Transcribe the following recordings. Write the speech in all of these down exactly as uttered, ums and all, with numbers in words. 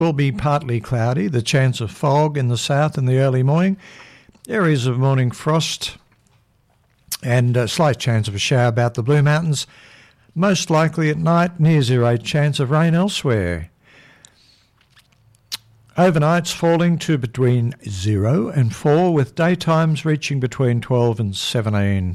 will be partly cloudy, the chance of fog in the south in the early morning, areas of morning frost and a slight chance of a shower about the Blue Mountains, most likely at night, near zero chance of rain elsewhere. Overnights falling to between zero and four, with daytimes reaching between twelve and seventeen.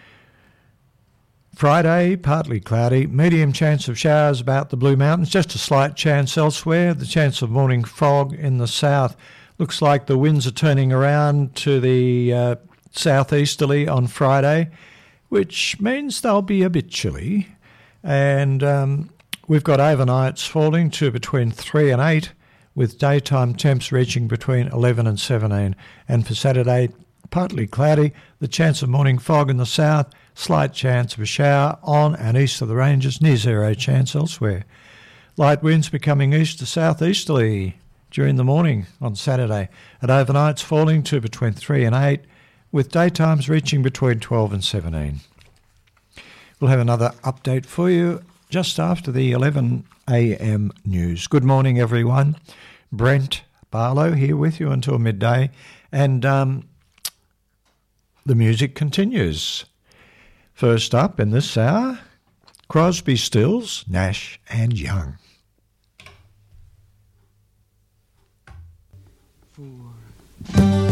Friday, partly cloudy, medium chance of showers about the Blue Mountains, just a slight chance elsewhere. The chance of morning fog in the south. Looks like the winds are turning around to the uh, southeasterly on Friday, which means they'll be a bit chilly. And um, we've got overnights falling to between three and eight, with daytime temps reaching between eleven and seventeen. And for Saturday, partly cloudy, the chance of morning fog in the south, slight chance of a shower on and east of the ranges, near zero chance elsewhere. Light winds becoming east to southeasterly during the morning on Saturday, and overnights falling to between three and eight, with daytimes reaching between twelve and seventeen. We'll have another update for you just after the eleven a m news. Good morning, everyone. Brent Barlow here with you until midday, and um, the music continues. First up in this hour, Crosby, Stills, Nash and Young. Four.